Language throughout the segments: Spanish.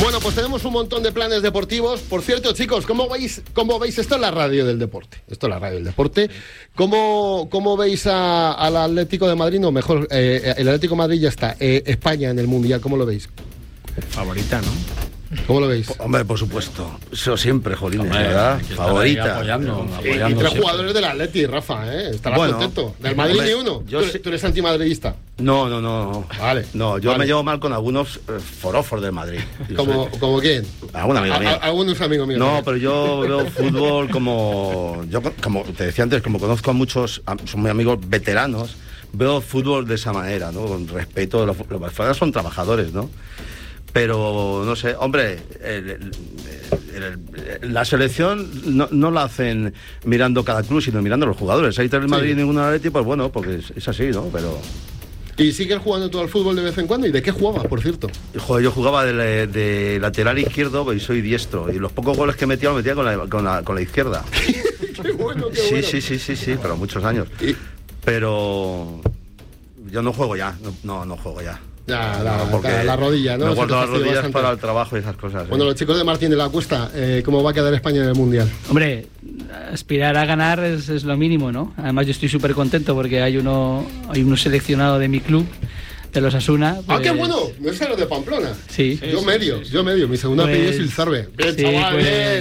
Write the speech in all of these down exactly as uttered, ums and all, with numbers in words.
Bueno, pues tenemos un montón de planes deportivos. Por cierto, chicos, ¿cómo veis, cómo veis esto en la radio del deporte? Esto es la radio del deporte. ¿Cómo, cómo veis a, al Atlético de Madrid? No, mejor, eh, el Atlético de Madrid ya está. Eh, España en el Mundial, ¿cómo lo veis? Favorita, ¿no? ¿Cómo lo veis? Hombre, por supuesto. Eso siempre, jolines, Hombre, ¿verdad? Favorita. Apoyando, Y, apoyando y tres siempre. jugadores del Atleti, Rafa, ¿eh? Estarás Bueno, contento. Del Madrid hombre, ni uno. yo ¿Tú, sí- ¿Tú eres antimadridista? No, no, no. Vale. No, yo vale. me llevo mal con algunos eh, forofos del Madrid. Yo ¿Como, soy- ¿Como quién? Algún amigo A- mío. a- Algunos amigos míos. No, ¿eh? pero yo veo fútbol como... Yo, como te decía antes, como conozco a muchos, a- son muy amigos veteranos, veo fútbol de esa manera, ¿no? Con respeto, los, los barceloneses son trabajadores, ¿no? Pero, no sé, hombre, el- el- el- el- la selección no, no la hacen mirando cada club, sino mirando a los jugadores. Hay tres del Madrid y ninguno del Atleti, pues bueno, porque es, es así, ¿no? Pero... ¿Y sigues jugando tú al fútbol de vez en cuando? ¿Y de qué jugabas, por cierto? Joder, yo jugaba de, la- de lateral izquierdo y soy diestro. Y los pocos goles que metía, los metía con la, con la, con la izquierda. Qué bueno, qué Sí, bueno. sí, sí, sí, sí, pero muchos años. Y- Pero yo no juego ya, no, no, no juego ya. Ya, la, No, porque la- la rodilla, ¿no? Me Se guardo te las fastidia rodillas bastante. para el trabajo y esas cosas. ¿eh? Bueno, los chicos de Martín de la Cuesta, eh, ¿cómo va a quedar España en el Mundial? Hombre, aspirar a ganar es, es lo mínimo, ¿no? Además yo estoy súper contento porque hay uno hay uno seleccionado de mi club, de los Asuna. ¡Ah, qué pues- bueno! No es de Pamplona. Sí. Yo medio, yo medio. Mi segundo Pues- apellido es Ilzarbe. Bien, sí, chaval, pues- bien.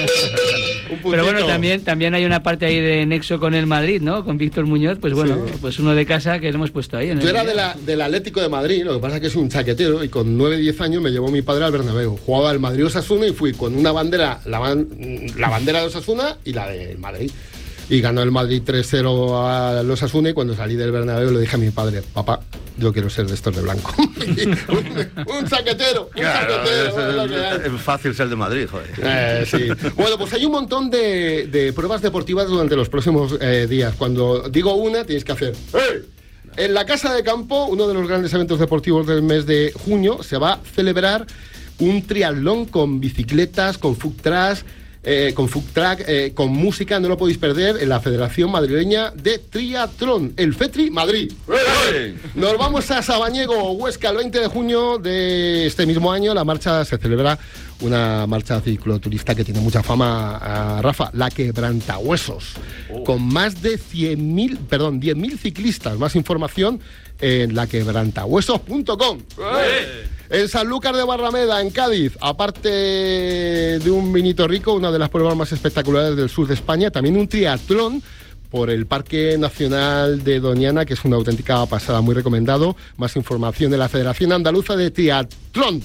Un puntito. Pero bueno, también, también hay una parte ahí de nexo con el Madrid, ¿no? Con Víctor Muñoz, pues bueno, Sí. pues uno de casa que lo hemos puesto ahí. En Yo el era de Mundial. la, del Atlético de Madrid, lo que pasa es que soy un chaquetero y con nueve diez años me llevó mi padre al Bernabéu. Jugaba el Madrid Osasuna y fui con una bandera, la, ban- la bandera de Osasuna y la del Madrid. Y ganó el Madrid tres cero a los Osasuna y cuando salí del Bernabéu le dije a mi padre, papá, yo quiero ser de estos de blanco. un, un chaquetero, un Claro, chaquetero. es, es lo que hay. es- es fácil ser de Madrid, joder. Eh, sí. Bueno, pues hay un montón de, de pruebas deportivas durante los próximos eh, días. Cuando digo una, tienes que hacer... ¡Hey! En la Casa de Campo, uno de los grandes eventos deportivos del mes de junio, se va a celebrar un triatlón con bicicletas, con food trucks, eh, con food track, eh, con música, no lo podéis perder, en la Federación Madrileña de Triatlón, el FETRI Madrid. ¡Hey! Nos vamos a Sabañego, Huesca, el veinte de junio de este mismo año. La marcha se celebra, una marcha cicloturista que tiene mucha fama, a Rafa, la Quebrantahuesos, Oh. con más de cien mil, perdón, diez mil ciclistas. Más información en la quebrantahuesos punto com. En Sanlúcar de Barrameda, en Cádiz, aparte de un vinito rico, una de las pruebas más espectaculares del sur de España, también un triatlón por el Parque Nacional de Doñana, que es una auténtica pasada, muy recomendado. Más información de la Federación Andaluza de Triatlón.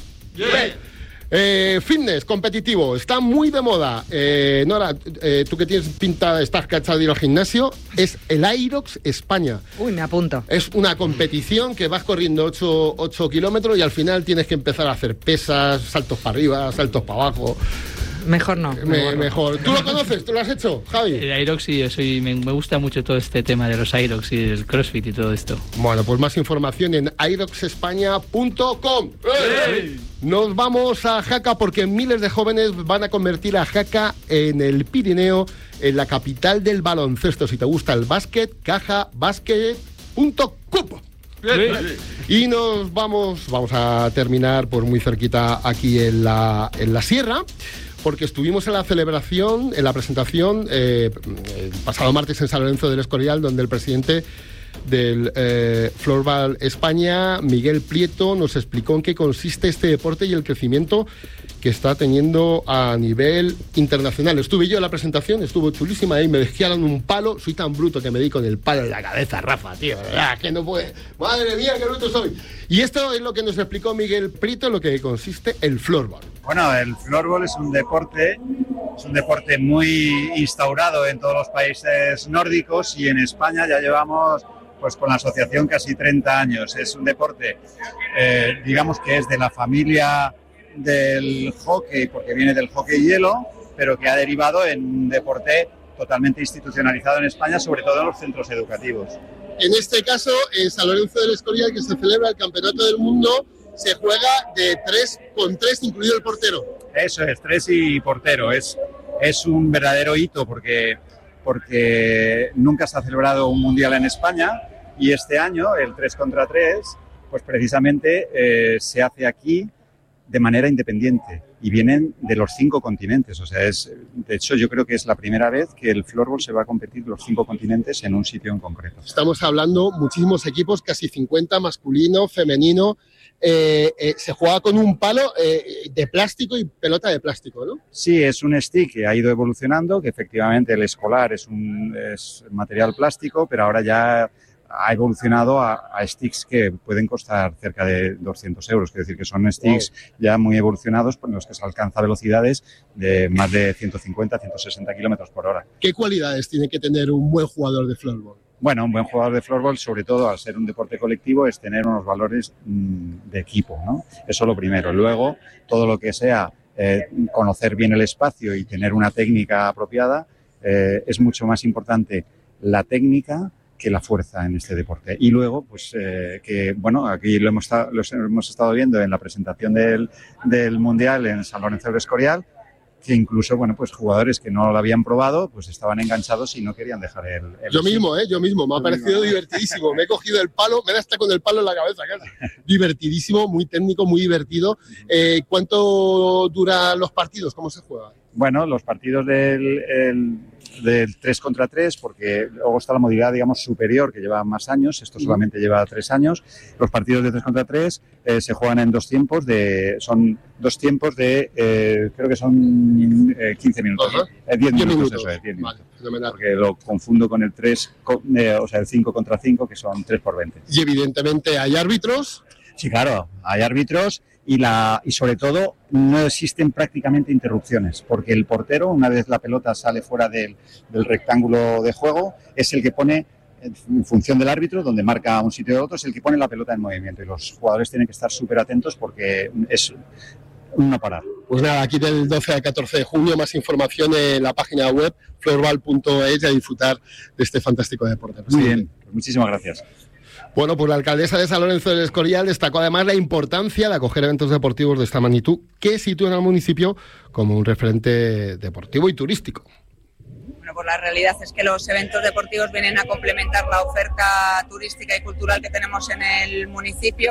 Eh, fitness competitivo, está muy de moda. Eh, Nora, eh, tú que tienes pinta, estás cachado de ir al gimnasio, es el Aerox España. Uy, me apunto. Es una competición que vas corriendo ocho kilómetros y al final tienes que empezar a hacer pesas, saltos para arriba, saltos para abajo. Mejor no. Me- mejor no. mejor. ¿Tú lo conoces? ¿Tú lo has hecho, Javi? El Aerox, sí, yo soy, me, me gusta mucho todo este tema de los Aerox y el CrossFit y todo esto. Bueno, pues más información en aerox españa punto com. ¡Eh! Nos vamos a Jaca porque miles de jóvenes van a convertir a Jaca en el Pirineo, en la capital del baloncesto. Si te gusta el básquet, caja básquet punto com. Y nos vamos, vamos a terminar por muy cerquita aquí en la, en la sierra, porque estuvimos en la celebración, en la presentación, eh, el pasado martes en San Lorenzo del Escorial, donde el presidente del eh, Floorball España, Miguel Prieto, nos explicó en qué consiste este deporte y el crecimiento que está teniendo a nivel internacional. Estuve yo en la presentación, estuvo chulísima ahí, me desquiaron un palo, soy tan bruto que me di con el palo en la cabeza, Rafa, tío, ¿verdad? Que no puede, madre mía, qué bruto soy. Y esto es lo que nos explicó Miguel Prieto, en lo que consiste el floorball. Bueno, el floorball es un deporte, es un deporte muy instaurado en todos los países nórdicos y en España ya llevamos pues con la asociación casi treinta años. Es un deporte, eh, digamos que es de la familia del hockey, porque viene del hockey hielo, pero que ha derivado en un deporte totalmente institucionalizado en España, sobre todo en los centros educativos. En este caso, en San Lorenzo del Escorial, que se celebra el Campeonato del Mundo, se juega de tres con tres, incluido el portero. Eso es, tres y portero. Es, es un verdadero hito porque, porque nunca se ha celebrado un mundial en España y este año, el tres contra tres, pues precisamente eh, se hace aquí de manera independiente y vienen de los cinco continentes. O sea, es, de hecho, yo creo que es la primera vez que el floorball se va a competir los cinco continentes en un sitio en concreto. Estamos hablando muchísimos equipos, casi cincuenta, masculino, femenino. Eh, eh, se juega con un palo eh, de plástico y pelota de plástico, ¿no? Sí, es un stick que ha ido evolucionando, que efectivamente el escolar es un es material plástico, pero ahora ya ha evolucionado a, a sticks que pueden costar cerca de doscientos euros, es decir, que son sticks wow. ya muy evolucionados por los que se alcanza velocidades de más de ciento cincuenta a ciento sesenta kilómetros por hora. ¿Qué cualidades tiene que tener un buen jugador de floorball? Bueno, un buen jugador de floorball, sobre todo al ser un deporte colectivo, es tener unos valores mmm, de equipo, ¿no? Eso lo primero. Luego, todo lo que sea eh, conocer bien el espacio y tener una técnica apropiada, eh, es mucho más importante la técnica que la fuerza en este deporte. Y luego, pues, eh, que, bueno, aquí lo hemos, lo hemos estado viendo en la presentación del, del Mundial en San Lorenzo del Escorial, que incluso, bueno, pues jugadores que no lo habían probado, pues estaban enganchados y no querían dejar el... el yo mismo, ¿eh? Yo mismo. Me ha parecido divertidísimo. Me he cogido el palo, me da hasta con el palo en la cabeza casi. Divertidísimo, muy técnico, muy divertido. Eh, ¿Cuánto duran los partidos? ¿Cómo se juega? Bueno, los partidos del, el, del tres contra tres, porque luego está la modalidad, digamos, superior, que lleva más años, esto solamente lleva tres años. Los partidos de tres contra tres eh, se juegan en dos tiempos, de son dos tiempos de, eh, creo que son eh, quince minutos, uh-huh. eh, diez minutos, minutos, eso es, diez minutos. Vale, porque lo confundo con el tres, eh, o sea, el cinco contra cinco, que son tres por veinte. Y evidentemente hay árbitros. Sí, claro, hay árbitros. Y, la, y sobre todo no existen prácticamente interrupciones, porque el portero, una vez la pelota sale fuera del, del rectángulo de juego, es el que pone, en función del árbitro, donde marca un sitio u otro, es el que pone la pelota en movimiento. Y los jugadores tienen que estar súper atentos porque es un no parar. Pues nada, aquí del doce al catorce de junio, más información en la página web floorball punto es y a disfrutar de este fantástico deporte. Muy bien, pues muchísimas gracias. Bueno, pues la alcaldesa de San Lorenzo del Escorial destacó además la importancia de acoger eventos deportivos de esta magnitud que sitúan al municipio como un referente deportivo y turístico. Bueno, pues la realidad es que los eventos deportivos vienen a complementar la oferta turística y cultural que tenemos en el municipio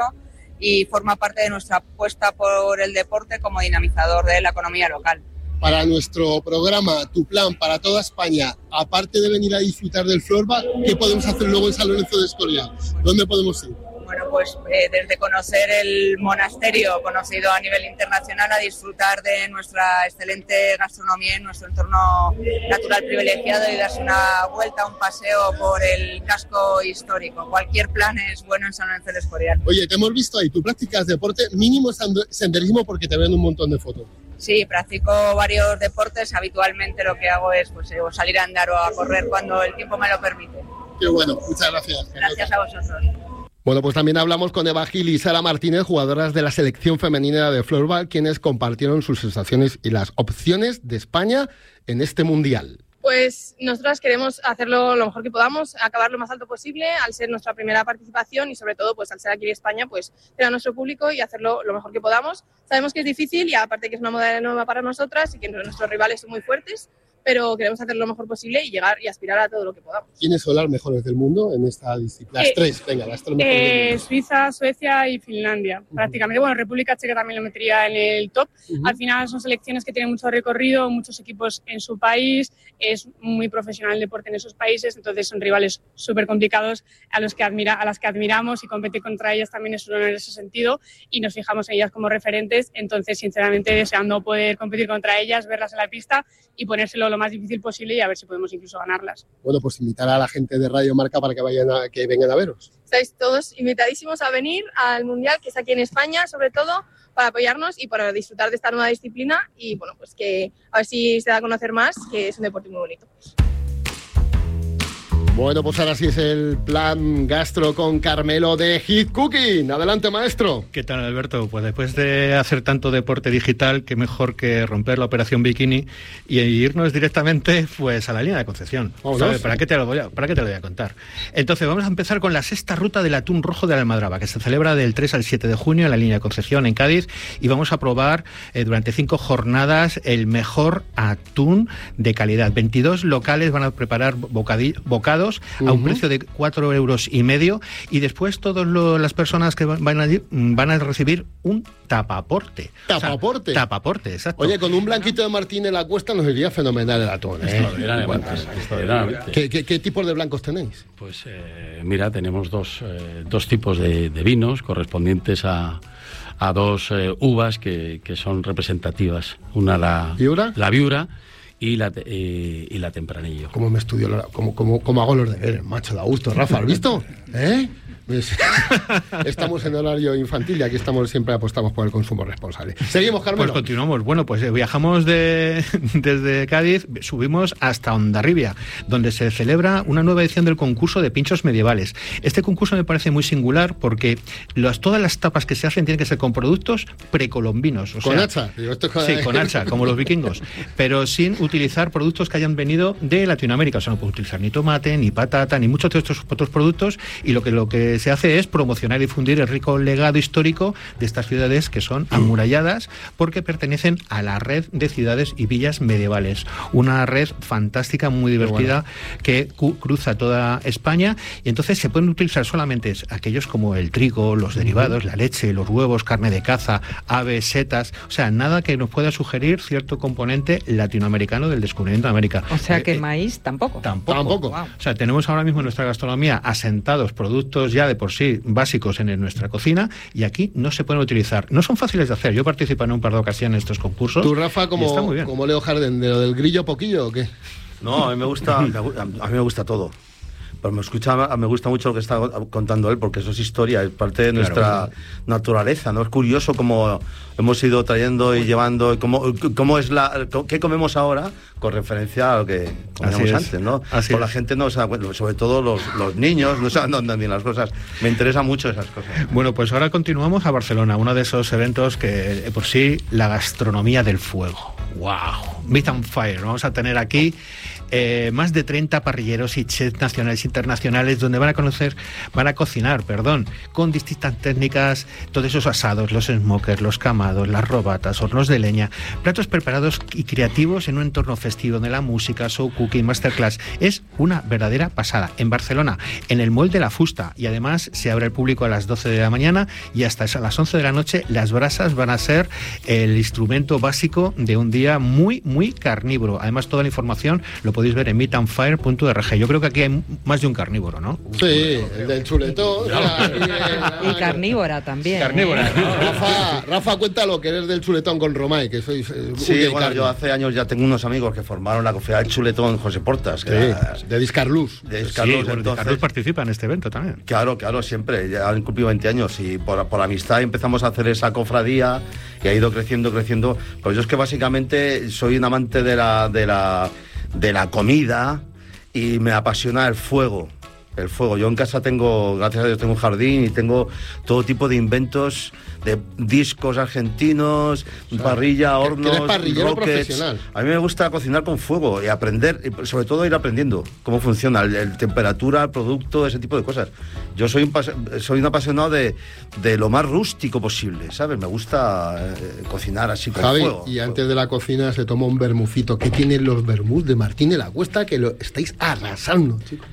y forma parte de nuestra apuesta por el deporte como dinamizador de la economía local. Para nuestro programa, tu plan para toda España, aparte de venir a disfrutar del floorball, ¿qué podemos hacer luego en San Lorenzo del Escorial? ¿Dónde podemos ir? Bueno, pues eh, desde conocer el monasterio conocido a nivel internacional a disfrutar de nuestra excelente gastronomía en nuestro entorno natural privilegiado y darse una vuelta, un paseo por el casco histórico. Cualquier plan es bueno en San Lorenzo del Escorial. Oye, te hemos visto ahí, tú practicas deporte, mínimo senderismo porque te ven un montón de fotos. Sí, practico varios deportes. Habitualmente lo que hago es pues, salir a andar o a correr cuando el tiempo me lo permite. Qué bueno, muchas gracias. Gracias a vosotros. Bueno, pues también hablamos con Eva Gil y Sara Martínez, jugadoras de la selección femenina de floorball, quienes compartieron sus sensaciones y las opciones de España en este mundial. Pues nosotras queremos hacerlo lo mejor que podamos, acabar lo más alto posible, al ser nuestra primera participación y sobre todo pues al ser aquí en España, pues tener a nuestro público y hacerlo lo mejor que podamos. Sabemos que es difícil y aparte que es una modalidad nueva para nosotras y que nuestros rivales son muy fuertes, pero queremos hacer lo mejor posible y llegar y aspirar a todo lo que podamos. ¿Quiénes son las mejores del mundo en esta disciplina? Las eh, tres, venga, las tres mejores eh, del mundo. Suiza, Suecia y Finlandia, uh-huh. prácticamente. Bueno, República Checa también lo metería en el top. Uh-huh. Al final son selecciones que tienen mucho recorrido, muchos equipos en su país, es muy profesional el deporte en esos países, entonces son rivales súper complicados a, los que admira, a las que admiramos y competir contra ellas también es un honor en ese sentido y nos fijamos en ellas como referentes, entonces sinceramente deseando poder competir contra ellas, verlas en la pista y ponérselo lo más difícil posible y a ver si podemos incluso ganarlas. Bueno, pues invitar a la gente de Radio Marca para que vayan a, que vengan a veros. Estáis todos invitadísimos a venir al Mundial, que es aquí en España, sobre todo, para apoyarnos y para disfrutar de esta nueva disciplina y bueno, pues que a ver si se da a conocer más, que es un deporte muy bonito. Bueno, pues ahora sí es el plan gastro con Carmelo de Hit Cooking. Adelante, maestro. ¿Qué tal, Alberto? Pues después de hacer tanto deporte digital, qué mejor que romper la operación bikini y irnos directamente pues a la línea de Concepción. ¿Sabes? ¿Para qué te lo voy a, para qué te lo voy a contar? Entonces, vamos a empezar con la sexta ruta del atún rojo de la Almadraba, que se celebra del tres al siete de junio en la línea de Concepción, en Cádiz, y vamos a probar eh, durante cinco jornadas el mejor atún de calidad. veintidós locales van a preparar bocadillo, bocados certificados uh-huh. a un precio de cuatro euros y medio, y después todas las personas que van allí van a recibir un tapaporte. ¿Tapaporte? O sea, tapaporte, exacto. Oye, con un blanquito de Martín en la cuesta nos iría fenomenal el atún, ¿eh? Extraordinariamente. Extraordinariamente. ¿Qué, qué, ¿Qué tipos de blancos tenéis? Pues eh, mira, tenemos dos, eh, dos tipos de, de vinos correspondientes a, a dos eh, uvas que, que son representativas. Una la ¿Viura? La viura y la, eh, y la tempranillo. ¿Cómo me estudio? La, cómo, cómo, ¿Cómo hago los deberes? Macho, da gusto, Rafa, ¿has visto? ¿Eh? Estamos en horario infantil y aquí estamos, siempre apostamos por el consumo responsable. Seguimos, Carmelo. Pues continuamos. Bueno, pues viajamos de, desde Cádiz, subimos hasta Hondarribia, donde se celebra una nueva edición del concurso de pinchos medievales. Este concurso me parece muy singular porque los, todas las tapas que se hacen tienen que ser con productos precolombinos. O ¿Con sea, hacha? Digo, esto es con... Sí, con hacha, como los vikingos, pero sin utilizar productos que hayan venido de Latinoamérica. O sea, no puedo utilizar ni tomate, ni patata, ni muchos de estos otros productos, y lo que, lo que se hace es promocionar y difundir el rico legado histórico de estas ciudades que son amuralladas porque pertenecen a la red de ciudades y villas medievales. Una red fantástica, muy divertida, bueno, que cu- cruza toda España, y entonces se pueden utilizar solamente aquellos como el trigo, los derivados, la leche, los huevos, carne de caza, aves, setas, o sea, nada que nos pueda sugerir cierto componente latinoamericano del descubrimiento de América. O sea que eh, maíz tampoco. Tampoco. Tampoco. Wow. O sea, tenemos ahora mismo en nuestra gastronomía asentados productos ya de por sí básicos en nuestra cocina, y aquí no se pueden utilizar. No son fáciles de hacer. Yo participo en un par de ocasiones en estos concursos. ¿Tú, Rafa, como, como Leo Harden, de lo del grillo poquillo o qué? No, a mí me gusta, a mí me gusta todo. Pero me escucha, me gusta mucho lo que está contando él, porque eso es historia, es parte de nuestra claro, claro. naturaleza, ¿no? Es curioso cómo hemos ido trayendo y llevando, cómo, cómo es la, qué comemos ahora con referencia a lo que comíamos antes, ¿no? Así Por es. La gente no, o sea, sobre todo los, los niños, no saben dónde andan las cosas. Me interesan mucho esas cosas. Bueno, pues ahora continuamos a Barcelona, uno de esos eventos que por sí, la gastronomía del fuego. ¡Wow! Meat and Fire. Vamos a tener aquí eh, más de treinta parrilleros y chefs nacionales e internacionales donde van a conocer, van a cocinar, perdón, con distintas técnicas, todos esos asados, los smokers, los camados, las robatas, hornos de leña, platos preparados y creativos en un entorno festivo donde la música, show cooking, masterclass. Es una verdadera pasada. En Barcelona, en el Mall de la Fusta, y además se abre al público a las doce de la mañana y hasta a las once de la noche. Las brasas van a ser el instrumento básico de un día muy, muy carnívoro. Además, toda la información lo podéis ver en meat and fire punto org. Yo creo que aquí hay más de un carnívoro, ¿no? Sí, el del chuletón. Y, y carnívora también. Carnívora. ¿eh? Rafa, Rafa, cuéntalo, que eres del chuletón con Romay, que sois... Eh, sí, bueno, yo hace años ya tengo unos amigos que formaron la cofradía del chuletón José Portas. Que sí, era, de Discarluz. De Discarluz, sí, bueno, entonces, Discarluz participa en este evento también. Claro, claro, siempre. Ya han cumplido veinte años y por, por amistad empezamos a hacer esa cofradía y ha ido creciendo, creciendo. Pues yo es que básicamente soy un amante de la, de la, de la comida y me apasiona el fuego. El fuego. Yo en casa tengo, gracias a Dios, tengo un jardín y tengo todo tipo de inventos, de discos argentinos, o sea, parrilla, hornos, eres parrillero rockets. Profesional. A mí me gusta cocinar con fuego y aprender, y sobre todo ir aprendiendo cómo funciona, el, el temperatura, el producto, ese tipo de cosas. Yo soy un, soy un apasionado de, de lo más rústico posible, ¿sabes? Me gusta eh, cocinar así con Javi, fuego. Y antes de la cocina se toma un vermucito. ¿Qué tienen los vermús de Martín de la Cuesta? Que lo estáis arrasando, chicos.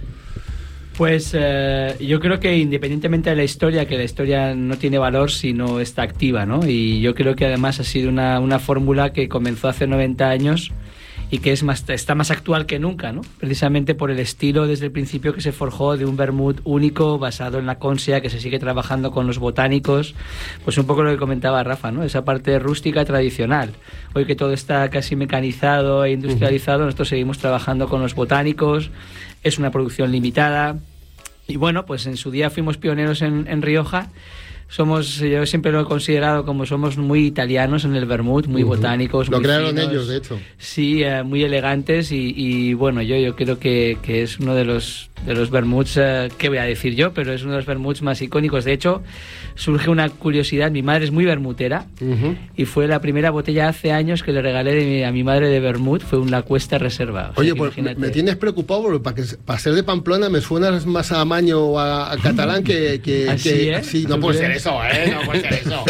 Pues eh, yo creo que independientemente de la historia, que la historia no tiene valor si no está activa, ¿no? Y yo creo que además ha sido una, una fórmula que comenzó hace noventa años y que es más, está más actual que nunca, ¿no? Precisamente por el estilo desde el principio que se forjó de un vermut único basado en la Consia, que se sigue trabajando con los botánicos, pues un poco lo que comentaba Rafa, ¿no? Esa parte rústica tradicional. Hoy que todo está casi mecanizado e industrializado, uh-huh. nosotros seguimos trabajando con los botánicos. Es una producción limitada y bueno, pues en su día fuimos pioneros en, en Rioja. Somos, yo siempre lo he considerado como somos muy italianos en el vermut, muy uh-huh. botánicos. Lo muy crearon finos, ellos, de hecho. Sí, eh, muy elegantes y, y bueno, yo, yo creo que, que es uno de los de los vermuts, eh, ¿qué voy a decir yo? Pero es uno de los vermuts más icónicos. De hecho, surge una curiosidad. Mi madre es muy vermutera uh-huh. y fue la primera botella hace años que le regalé de mi, a mi madre de vermut, fue una Cuesta Reserva. O Oye, sea, pues me, me tienes preocupado porque para, que, para ser de Pamplona me suenas más a Maño o a, a catalán que... que, Así, que ¿eh? sí, no puede ser eso, ¿eh? No puede ser eso.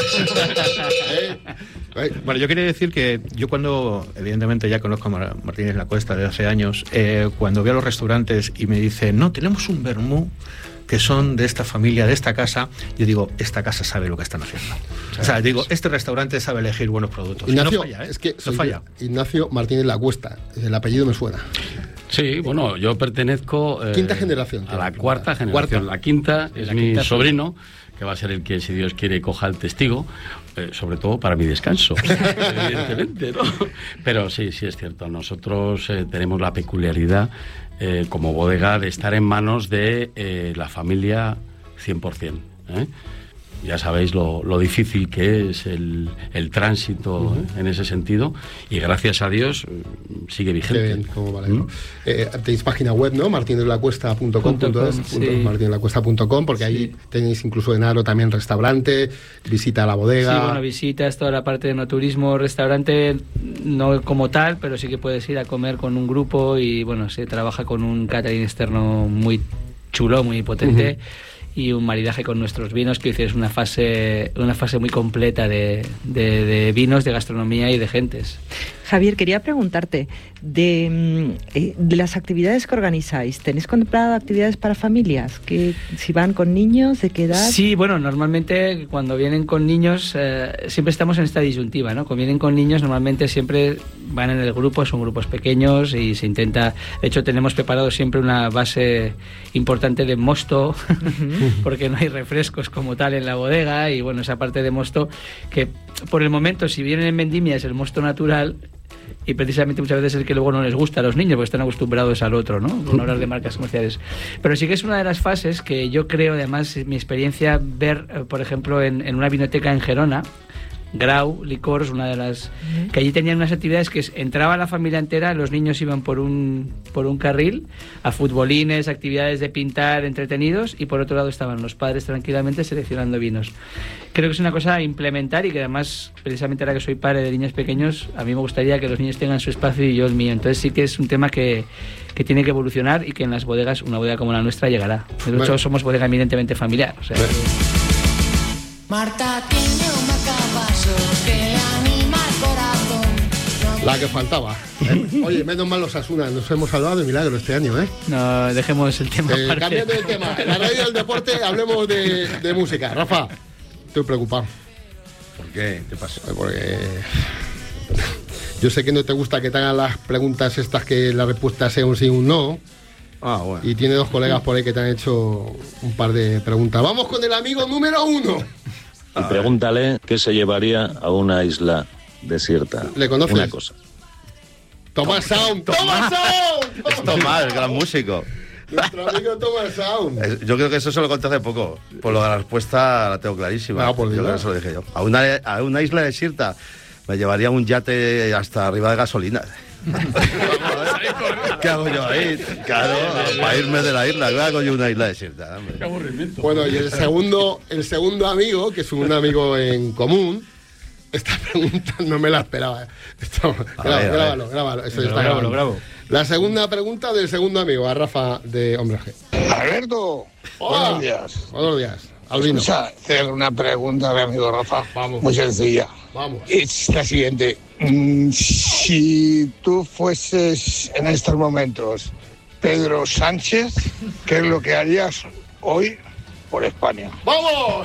¿Eh? Bueno, yo quería decir que yo cuando, evidentemente ya conozco a Martínez La Cuesta de hace años, eh, cuando voy a los restaurantes y me dicen, no, tenemos un vermú que son de esta familia, de esta casa, yo digo, esta casa sabe lo que están haciendo. O sea, digo, este restaurante sabe elegir buenos productos. Ignacio, no falla, ¿eh? Es que no falla. Ignacio Martínez La Cuesta, el apellido me suena. Sí, bueno, yo pertenezco... Eh, quinta generación. A la cuarta generación. Cuarta. La quinta es la mi quinta sobrino, que va a ser el que, si Dios quiere, coja el testigo, eh, sobre todo para mi descanso, evidentemente, ¿no? Pero sí, sí es cierto, nosotros eh, tenemos la peculiaridad eh, como bodega de estar en manos de eh, la familia cien por ciento, ¿eh? Ya sabéis lo, lo difícil que es el, el tránsito uh-huh. en ese sentido, y gracias a Dios sigue vigente. Qué bien, cómo vale, ¿no? eh, tenéis página web, ¿no? martinez la cuesta punto com punto es, sí. martinez la cuesta punto com, porque sí. ahí tenéis incluso en Aro también restaurante, visita a la bodega. Sí, bueno, visitas toda la parte de no turismo, restaurante, no como tal, pero sí que puedes ir a comer con un grupo y, bueno, se trabaja con un catering externo muy chulo, muy potente. Uh-huh. Y un maridaje con nuestros vinos, que es una fase una fase muy completa de, de, de vinos, de gastronomía y de gentes. Javier, quería preguntarte, de, de las actividades que organizáis, ¿tenéis contemplado actividades para familias? Que si van con niños, ¿de qué edad? Sí, bueno, normalmente cuando vienen con niños, eh, siempre estamos en esta disyuntiva, ¿no? Cuando vienen con niños, normalmente siempre van en el grupo, son grupos pequeños y se intenta... De hecho, tenemos preparado siempre una base importante de mosto, porque no hay refrescos como tal en la bodega, y bueno, esa parte de mosto que por el momento, si vienen en vendimia, es el mosto natural, y precisamente muchas veces es el que luego no les gusta a los niños porque están acostumbrados al otro, ¿no? Por no hablar de marcas comerciales. Pero sí que es una de las fases que yo creo, además, mi experiencia, ver, por ejemplo, en, en una vinoteca en Gerona, Grau, Licors, una de las... que allí tenían unas actividades que es, entraba la familia entera, los niños iban por un por un carril a futbolines, actividades de pintar entretenidos, y por otro lado estaban los padres tranquilamente seleccionando vinos. Creo que es una cosa a implementar, y que además, precisamente ahora que soy padre de niños pequeños, a mí me gustaría que los niños tengan su espacio y yo el mío. Entonces sí que es un tema que, que tiene que evolucionar, y que en las bodegas, una bodega como la nuestra, llegará. De hecho, bueno, somos bodega eminentemente familiar. O sea, bueno. Marta tiene una capazo que anima el corazón. La que faltaba, ¿eh? Oye, menos mal los Asuna, nos hemos salvado de milagro este año, ¿eh? No, dejemos el tema. Eh, cambiando de tema, en la radio del deporte hablemos de, de música. Rafa, estoy preocupado. ¿Por qué? ¿Qué pasa? Porque yo sé que no te gusta que te hagan las preguntas estas, que la respuesta sea un sí o un no. Ah, bueno. Y tiene dos colegas por ahí que te han hecho un par de preguntas. Vamos con el amigo número uno. Y pregúntale qué se llevaría a una isla desierta. ¿Le conoces? Una cosa. Tomás Sound. ¡Tomás Sound! Es Tomás, el gran músico. Nuestro amigo Tomás Sound. Yo creo que eso se lo conté hace poco. Por lo de la respuesta la tengo clarísima. No, por yo creo que eso lo dije yo. A una, a una isla desierta me llevaría un yate hasta arriba de gasolina. ¿Qué hago yo ahí? Claro, para irme de la isla. ¿Qué hago yo una isla desierta? Hombre. Qué aburrimiento. Bueno, y el segundo, el segundo amigo, que es un amigo en común, esta pregunta no me la esperaba. Esto, graba, ver, grábalo, grábalo. Eso está grabado. Grabo. La segunda pregunta del segundo amigo, a Rafa de Hombre G. Alberto, hola. Buenos días. Buenos días. Albino. Escucha, hacer una pregunta a mi amigo Rafa. Vamos. Muy sencilla. Vamos. Es la siguiente. Si tú fueses en estos momentos Pedro Sánchez, ¿qué es lo que harías hoy por España? ¡Vamos!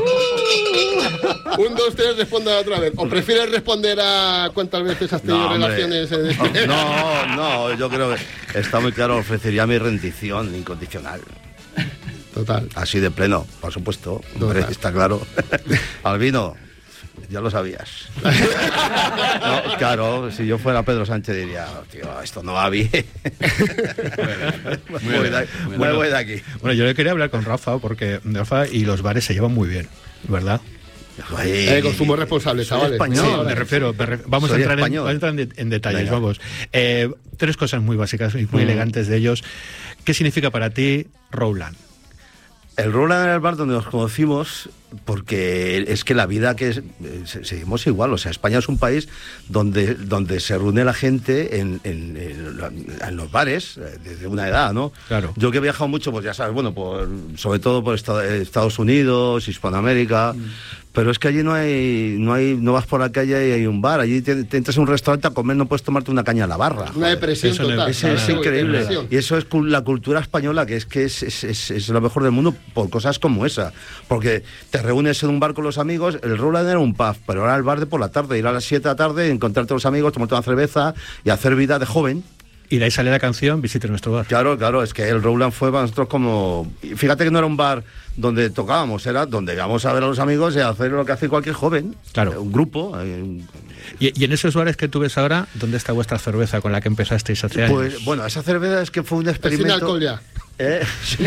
Un, dos, tres, responda otra vez. ¿O prefieres responder a cuántas veces has tenido no, relaciones en este... No, no, yo creo que está muy claro. Ofrecería mi rendición incondicional. Total. Así de pleno, por supuesto. Hombre, está claro. Albino, ya lo sabías. No, claro, si yo fuera Pedro Sánchez diría, oh, tío, esto no va bien. Me voy de, me voy de aquí. Bueno, yo le quería hablar con Rafa, porque Rafa y los bares se llevan muy bien, ¿verdad? Eh, consumo responsable, chavales. Español, sí, me refiero, me refiero vamos, a entrar en, vamos a entrar en, en detalles. Venga. Vamos. Eh, tres cosas muy básicas y muy mm. elegantes de ellos. ¿Qué significa para ti Rowland? El Roland era el bar donde nos conocimos, porque es que la vida que es, seguimos igual, o sea, España es un país donde, donde se reúne la gente en, en, en, en los bares desde una edad, ¿no? Claro. Yo que he viajado mucho, pues ya sabes, bueno, por, sobre todo por Estados Unidos, Hispanoamérica, mm. pero es que allí no hay, no hay, no vas por la calle y hay un bar, allí te, te entras a un restaurante a comer, no puedes tomarte una caña a la barra. Una depresión eso total. Es, es, es increíble. Depresión. Y eso es la cultura española, que es que es, es, es, es lo mejor del mundo por cosas como esa. Porque te reúnes en un bar con los amigos, el Roland era un pub, pero era el bar de por la tarde, ir a las siete de la tarde, encontrarte con los amigos, tomarte una cerveza y hacer vida de joven. Y de ahí sale la canción Visite nuestro bar. Claro, claro, es que el Roland fue para nosotros como... Fíjate que no era un bar donde tocábamos, era donde íbamos a ver a los amigos y a hacer lo que hace cualquier joven. Claro. Un grupo. Un... ¿Y, y en esos bares que tú ves ahora, dónde está vuestra cerveza con la que empezasteis hace años? Pues bueno, esa cerveza es que fue un experimento... Sin alcohol ya. ¿Eh?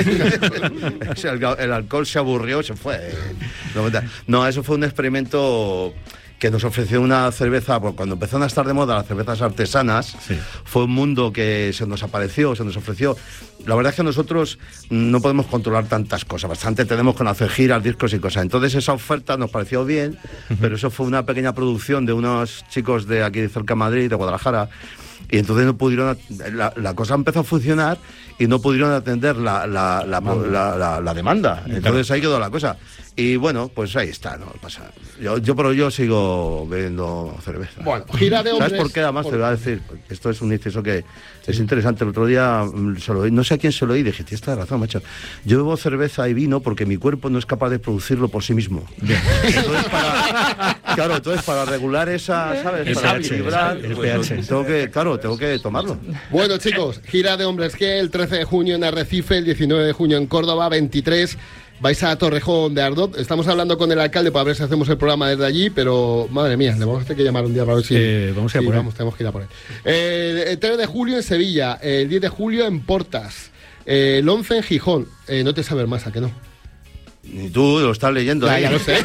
el, el alcohol se aburrió, se fue. No, eso fue un experimento... que nos ofreció una cerveza, pues cuando empezaron a estar de moda las cervezas artesanas, sí. fue un mundo que se nos apareció, se nos ofreció. La verdad es que nosotros no podemos controlar tantas cosas, bastante tenemos con hacer giras, discos y cosas. Entonces esa oferta nos pareció bien, uh-huh. pero eso fue una pequeña producción de unos chicos de aquí de cerca de Madrid, de Guadalajara, y entonces no pudieron, la, la cosa empezó a funcionar y no pudieron atender la, la, la, la, la, la demanda. Entonces ahí quedó la cosa. Y bueno, pues ahí está, no pasa. Yo, yo pero yo sigo bebiendo cerveza. Bueno, gira de hombres. ¿Sabes por qué? Además por... te voy a decir, esto es un inciso que sí. es interesante. El otro día se lo oí, no sé a quién se lo oí, dije, tienes razón, macho. Yo bebo cerveza y vino porque mi cuerpo no es capaz de producirlo por sí mismo. Bien. Entonces para, claro, entonces para regular esa, ¿sabes? El para pH, equilibrar, el pues, pH. tengo que, claro, tengo que tomarlo. Bueno, chicos, gira de hombres que el trece de junio en Arrecife, el diecinueve de junio en Córdoba, veintitrés vais a Torrejón de Ardoz. Estamos hablando con el alcalde para ver si hacemos el programa desde allí, pero madre mía, le vamos a tener que llamar un día para ver si... Eh, vamos a ir sí, a por él. Vamos, tenemos que ir a por él. Eh, el tres de julio en Sevilla, el diez de julio en Portas, eh, el once en Gijón. Eh, no te sabes más, ¿a que no? Ni tú lo estás leyendo. Ya, ¿eh? ya lo sé.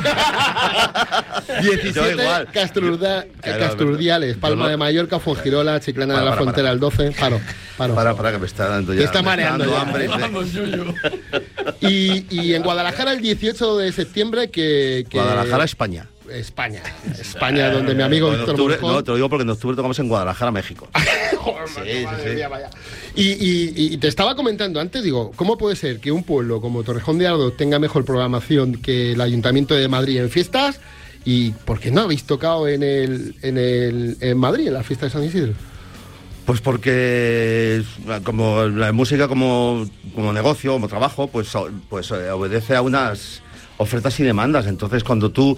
diecisiete Castrurda, claro, Castrurdiales, Palma no... de Mallorca, Fongirola, Chiclana para, de la para, Frontera, para. el doce. Paro, paro. Para, para, que me está dando ya. Te está mareando ya. Hambre. Vamos, Yuyu. Y, y en Guadalajara el dieciocho de septiembre que... que... Guadalajara, España. España, España, donde mi amigo no, Víctor octubre, Monjón... No, te lo digo porque en octubre tocamos en Guadalajara, México. Joder, sí, sí, sí. Mía, vaya. Y, y, y te estaba comentando antes, digo, ¿cómo puede ser que un pueblo como Torrejón de Ardoz tenga mejor programación que el Ayuntamiento de Madrid en fiestas? ¿Y por qué no habéis tocado en el en el en Madrid, en la fiesta de San Isidro? Pues porque como la música como, como negocio, como trabajo, pues, pues eh, obedece a unas ofertas y demandas. Entonces cuando tú,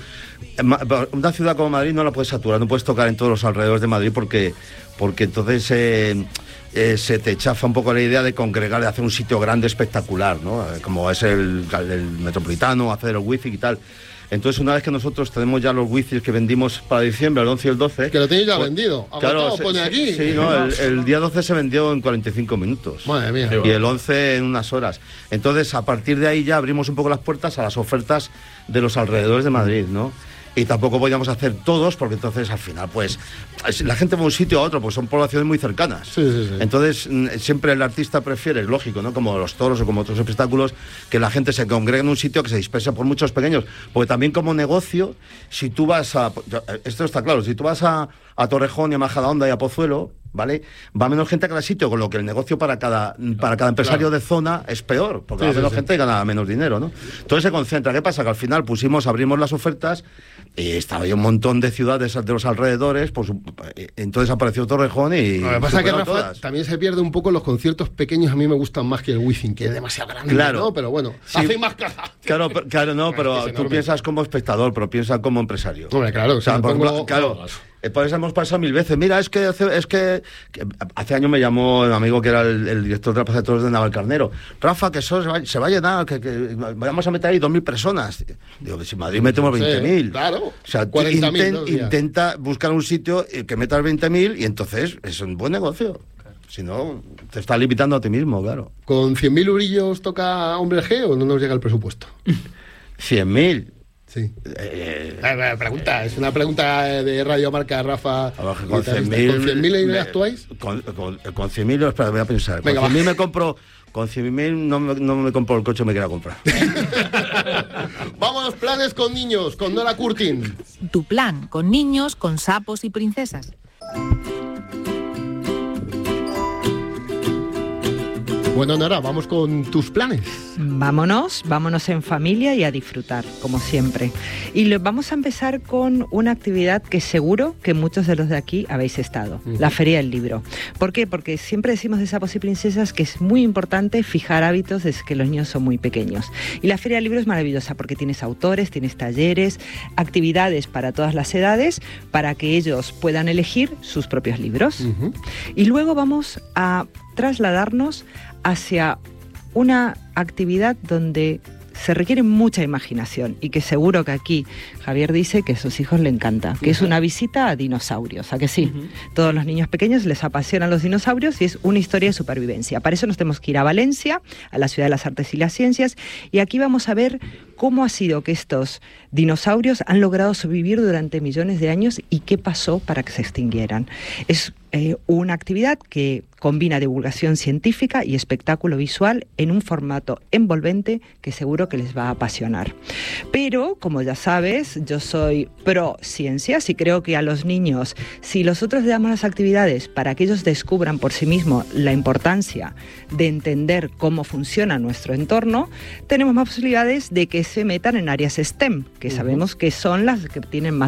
una ciudad como Madrid no la puedes saturar, no puedes tocar en todos los alrededores de Madrid porque, porque entonces eh, eh, se te chafa un poco la idea de congregar, de hacer un sitio grande, espectacular, ¿no? Como es el, el Metropolitano, hacer el wifi y tal. Entonces, una vez que nosotros tenemos ya los wifi que vendimos para diciembre, el once y el doce... Que lo tenéis ya pues, vendido. Claro, se, pone aquí. Sí, no, el, el día doce se vendió en cuarenta y cinco minutos. Madre mía. Y el once en unas horas. Entonces, a partir de ahí ya abrimos un poco las puertas a las ofertas de los alrededores de Madrid, ¿no? Y tampoco podíamos hacer todos, porque entonces al final, pues, la gente va de un sitio a otro, pues son poblaciones muy cercanas. Sí, sí, sí. Entonces, siempre el artista prefiere, es lógico, ¿no? Como los toros o como otros espectáculos, que la gente se congregue en un sitio, que se disperse por muchos pequeños. Porque también como negocio, si tú vas a... Esto está claro, si tú vas a, a Torrejón y a Majadahonda y a Pozuelo, ¿vale? Va menos gente a cada sitio, con lo que el negocio para cada para cada empresario claro. de zona es peor, porque sí, va menos sí, gente sí. y gana menos dinero, ¿no? Entonces se concentra. ¿Qué pasa? Que al final pusimos, abrimos las ofertas y estaba ahí un montón de ciudades de los alrededores, pues entonces apareció Torrejón y... Lo que pasa es que, Rafa, todas. También se pierde un poco los conciertos pequeños, a mí me gustan más que el Wizzing, que es demasiado grande, claro. ¿no? Pero bueno, sí. hace más caja. Claro, pero, claro, no, pero es tú enorme. Piensas como espectador, pero piensas como empresario. Hombre, claro, o sea, o sea por pongo... ejemplo, claro... Por eso hemos pasado mil veces. Mira, es que hace, es que, que hace años me llamó un amigo que era el, el director de la Plaza de Toros de Navalcarnero. Rafa, que eso se va, se va a llenar, que, que vamos a meter ahí dos mil personas. Digo, si en Madrid metemos veinte mil. Sí, claro. O sea, inten, intenta buscar un sitio que metas veinte mil y entonces es un buen negocio. Si no, te estás limitando a ti mismo, claro. ¿Con cien mil eurillos toca Hombre G o no nos llega el presupuesto? cien mil. Sí. Eh, eh, pregunta, es una pregunta de Radio Marca, Rafa. Con cien mil ¿Con cien mil actuáis? Con, con, con cien mil, espera, voy a pensar. Venga, con cien mil me compro, Con cien mil no me, no me compro el coche que me quiera comprar. Vamos, planes con niños, con Nora Curtin. Tu plan con niños, con sapos y princesas. Bueno, Nora, vamos con tus planes. Vámonos, vámonos en familia y a disfrutar, como siempre. Y lo, vamos a empezar con una actividad que seguro que muchos de los de aquí habéis estado, uh-huh. la Feria del Libro. ¿Por qué? Porque siempre decimos de Sapos y Princesas que es muy importante fijar hábitos desde que los niños son muy pequeños. Y la Feria del Libro es maravillosa porque tienes autores, tienes talleres, actividades para todas las edades, para que ellos puedan elegir sus propios libros. Uh-huh. Y luego vamos a trasladarnos hacia una actividad donde se requiere mucha imaginación y que seguro que aquí Javier dice que a sus hijos le encanta, que es una visita a dinosaurios, ¿a que sí? Uh-huh. Todos los niños pequeños les apasionan los dinosaurios y es una historia de supervivencia. Para eso nos tenemos que ir a Valencia, a la Ciudad de las Artes y las Ciencias, y aquí vamos a ver cómo ha sido que estos dinosaurios han logrado sobrevivir durante millones de años y qué pasó para que se extinguieran. Es eh, una actividad que combina divulgación científica y espectáculo visual en un formato envolvente que seguro que les va a apasionar. Pero, como ya sabes, yo soy pro ciencias y creo que a los niños, si nosotros le damos las actividades para que ellos descubran por sí mismos la importancia de entender cómo funciona nuestro entorno, tenemos más posibilidades de que se metan en áreas STEM, que sabemos que son las que tienen más